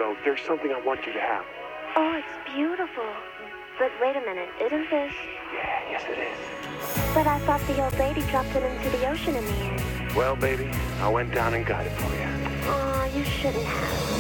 go, there's something I want you to have. Oh, it's beautiful. But wait a minute, isn't this? Yeah, yes it is. But I thought the old lady dropped it into the ocean in the end. Well, baby, I went down and got it for you. Aw, you shouldn't have.